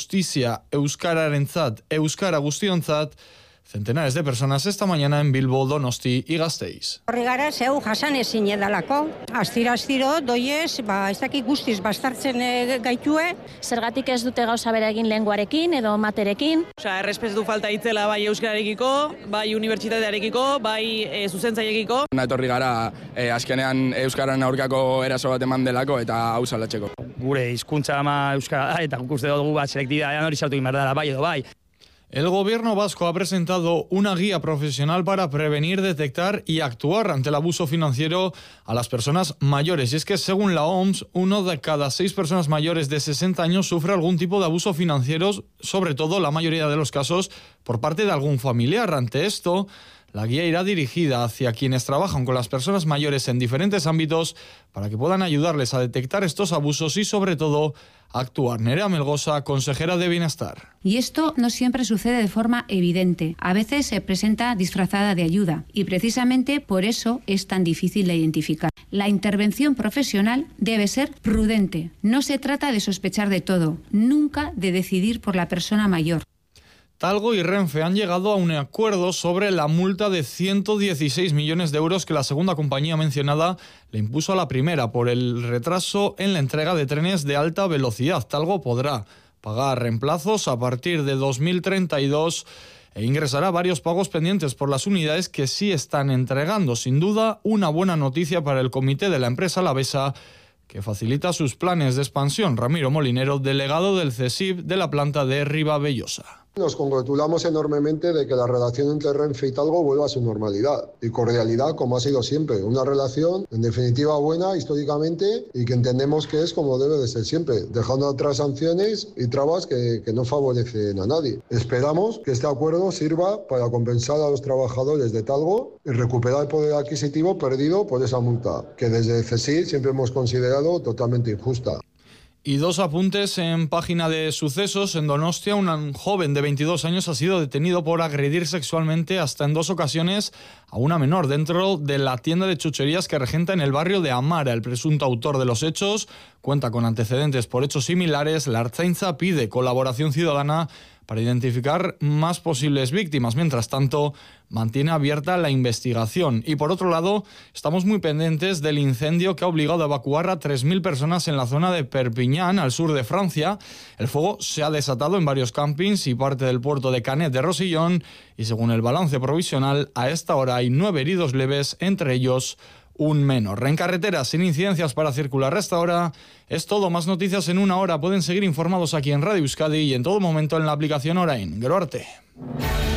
justicia euskararentzat, euskara guztionzat, centenares de personas esta mañana en Bilbo, Donosti y Gasteiz. Horri gara, zeu jasan ezin edalako. Astiro, doiez, ez dakik guztiz bastartzen gaitue. Zergatik ez dute gauza bera egin lenguarekin edo materekin? Errespetu falta itzela bai euskararekiko, bai unibertsitatearekiko, bai zuzentzaiekiko. Etorri gara, azkenean euskararen aurkako eraso bat eman delako eta hau salatzeko. Gure hizkuntza ama euskara da eta guk uste dugu bat selektibitatean hori sartu egin behar dela, bai edo bai. El gobierno vasco ha presentado una guía profesional para prevenir, detectar y actuar ante el abuso financiero a las personas mayores. Y es que, según la OMS, 1 de cada 6 personas mayores de 60 años sufre algún tipo de abuso financiero, sobre todo, la mayoría de los casos, por parte de algún familiar. Ante esto, la guía irá dirigida hacia quienes trabajan con las personas mayores en diferentes ámbitos para que puedan ayudarles a detectar estos abusos y, sobre todo, actuar. Nerea Melgosa, consejera de Bienestar. Y esto no siempre sucede de forma evidente. A veces se presenta disfrazada de ayuda y precisamente por eso es tan difícil de identificar. La intervención profesional debe ser prudente. No se trata de sospechar de todo, nunca de decidir por la persona mayor. Talgo y Renfe han llegado a un acuerdo sobre la multa de 116 millones de euros que la segunda compañía mencionada le impuso a la primera por el retraso en la entrega de trenes de alta velocidad. Talgo podrá pagar reemplazos a partir de 2032 e ingresará varios pagos pendientes por las unidades que sí están entregando. Sin duda, una buena noticia para el comité de la empresa alavesa, que facilita sus planes de expansión. Ramiro Molinero, delegado del CESIF de la planta de Ribavellosa. Nos congratulamos enormemente de que la relación entre Renfe y Talgo vuelva a su normalidad y cordialidad, como ha sido siempre. Una relación, en definitiva, buena históricamente y que entendemos que es como debe de ser siempre, dejando atrás sanciones y trabas que no favorecen a nadie. Esperamos que este acuerdo sirva para compensar a los trabajadores de Talgo y recuperar el poder adquisitivo perdido por esa multa, que desde CSIC siempre hemos considerado totalmente injusta. Y 2 apuntes en página de sucesos. En Donostia, un joven de 22 años ha sido detenido por agredir sexualmente hasta en 2 ocasiones a una menor dentro de la tienda de chucherías que regenta en el barrio de Amara. El presunto autor de los hechos cuenta con antecedentes por hechos similares. La Ertzaintza pide colaboración ciudadana para identificar más posibles víctimas. Mientras tanto, mantiene abierta la investigación. Y por otro lado, estamos muy pendientes del incendio que ha obligado a evacuar a 3.000 personas en la zona de Perpiñán, al sur de Francia. El fuego se ha desatado en varios campings y parte del puerto de Canet de Rosillón. Y según el balance provisional, a esta hora hay 9 heridos leves, entre ellos un menor. En carretera, sin incidencias para circular a esta hora. Es todo. Más noticias en una hora. Pueden seguir informados aquí en Radio Euskadi y en todo momento en la aplicación Orain. Gero arte.